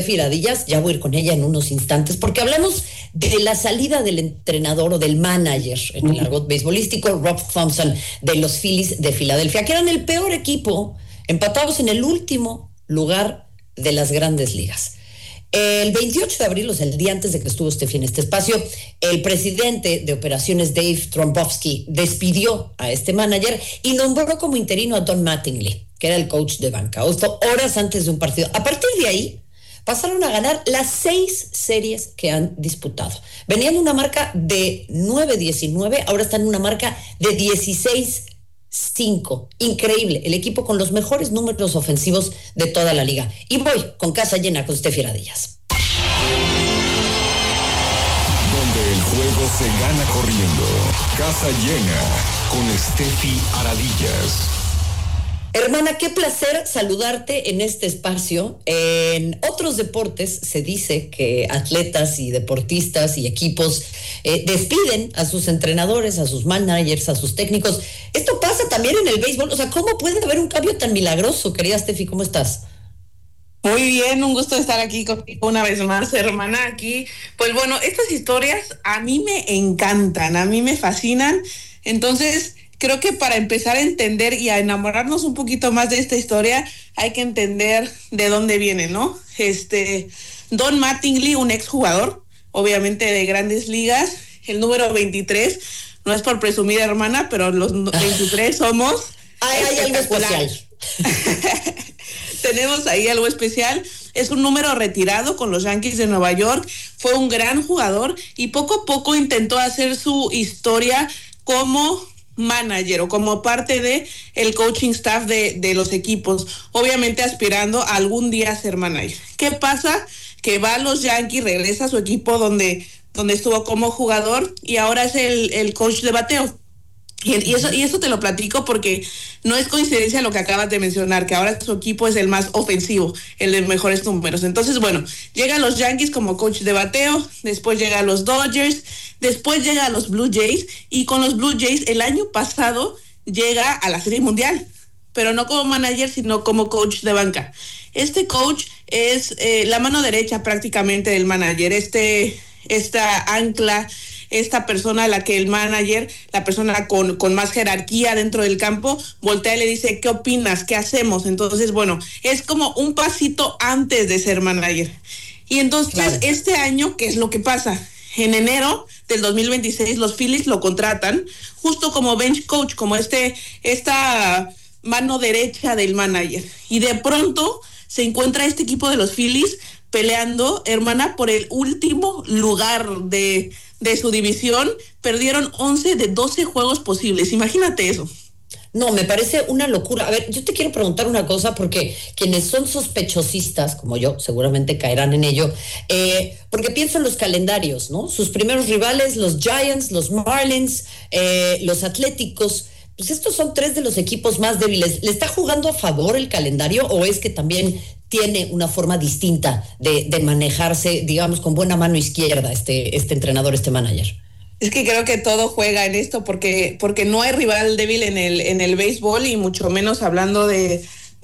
Steffi Radillas, ya voy a ir con ella en unos instantes, porque hablamos de la salida del entrenador o del manager en el argot beisbolístico, Rob Thomson, de los Phillies de Filadelfia, que eran el peor equipo, empatados en el último lugar de las grandes ligas. El 28 de abril, o sea, el día antes de que estuvo Steffi en este espacio, el presidente de operaciones Dave Trombowski despidió a este manager y nombró como interino a Don Mattingly, que era el coach de banca, esto horas antes de un partido. A partir de ahí, pasaron a ganar las 6 series que han disputado. Venían en una marca de 9-19, ahora están en una marca de 16-5. Increíble, el equipo con los mejores números ofensivos de toda la liga. Y voy con casa llena con Steffi Radillas. Donde el juego se gana corriendo. Casa llena con Steffi Radillas. Hermana, qué placer saludarte en este espacio. En otros deportes se dice que atletas y deportistas y equipos despiden a sus entrenadores, a sus managers, a sus técnicos. Esto pasa también en el béisbol. O sea, ¿cómo puede haber un cambio tan milagroso? Querida Steffi, ¿cómo estás? Muy bien, un gusto estar aquí contigo una vez más, hermana, aquí. Pues bueno, estas historias a mí me encantan, a mí me fascinan. Entonces, creo que para empezar a entender y a enamorarnos un poquito más de esta historia, hay que entender de dónde viene, ¿no? Don Mattingly, un exjugador, obviamente de grandes ligas, el número 23, no es por presumir, hermana, pero los 23 somos... Hay algo especial. Tenemos ahí algo especial. Es un número retirado con los Yankees de Nueva York. Fue un gran jugador y poco a poco intentó hacer su historia como manager o como parte de el coaching staff de los equipos, obviamente aspirando a algún día a ser manager. ¿Qué pasa? Que va a los Yankees, regresa a su equipo donde estuvo como jugador y ahora es el coach de bateo. Y eso te lo platico porque no es coincidencia lo que acabas de mencionar, que ahora su equipo es el más ofensivo, el de mejores números. Entonces, bueno, llega a los Yankees como coach de bateo, después llega a los Dodgers, después llega a los Blue Jays, y con los Blue Jays el año pasado llega a la Serie Mundial, pero no como manager, sino como coach de banca. Este coach es la mano derecha prácticamente del manager, esta ancla, esta persona a la que el manager, la persona con más jerarquía dentro del campo, voltea y le dice, ¿qué opinas? ¿Qué hacemos? Entonces, bueno, es como un pasito antes de ser manager. Y entonces, claro, este año, ¿qué es lo que pasa? En enero del 2026, los Phillies lo contratan justo como bench coach, como esta mano derecha del manager. Y de pronto se encuentra este equipo de los Phillies peleando, hermana, por el último lugar de su división. Perdieron 11 de 12 juegos posibles. Imagínate eso. No, me parece una locura. A ver, yo te quiero preguntar una cosa, porque quienes son sospechosistas, como yo, seguramente caerán en ello, porque pienso en los calendarios, ¿no? Sus primeros rivales, los Giants, los Marlins, los Atléticos. Pues estos son 3 de los equipos más débiles. ¿Le está jugando a favor el calendario o es que también tiene una forma distinta de manejarse, digamos, con buena mano izquierda este entrenador, este manager? Es que creo que todo juega en esto porque no hay rival débil en el béisbol, y mucho menos hablando de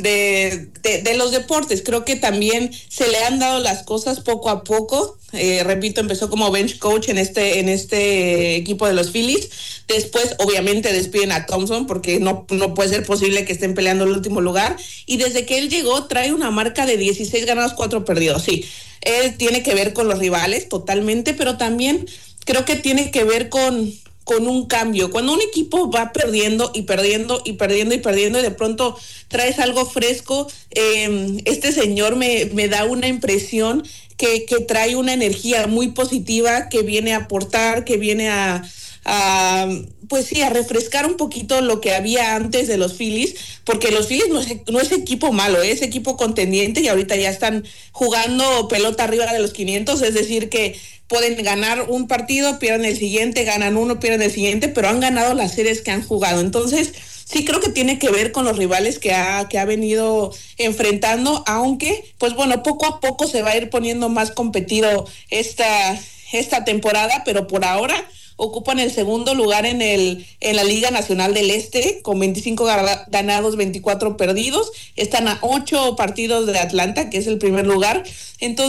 los deportes. Creo que también se le han dado las cosas poco a poco. Repito, empezó como bench coach en este equipo de los Phillies. Después, obviamente, despiden a Thomson porque no puede ser posible que estén peleando el último lugar. Y desde que él llegó, trae una marca de 16 ganados, 4 perdidos. Sí, él tiene que ver con los rivales totalmente, pero también creo que tiene que ver con un cambio. Cuando un equipo va perdiendo y perdiendo y perdiendo y perdiendo y de pronto traes algo fresco, este señor me da una impresión que trae una energía muy positiva, que viene a aportar, que viene a refrescar un poquito lo que había antes de los Phillies, porque los Phillies no es equipo malo, es equipo contendiente, y ahorita ya están jugando pelota arriba de los 500, es decir que pueden ganar un partido, pierden el siguiente, ganan uno, pierden el siguiente, pero han ganado las series que han jugado. Entonces, sí creo que tiene que ver con los rivales que ha venido enfrentando, aunque, pues bueno, poco a poco se va a ir poniendo más competido esta temporada, pero por ahora ocupan el segundo lugar en la Liga Nacional del Este, con 25 ganados, 24 perdidos. Están a 8 partidos de Atlanta, que es el primer lugar. Entonces,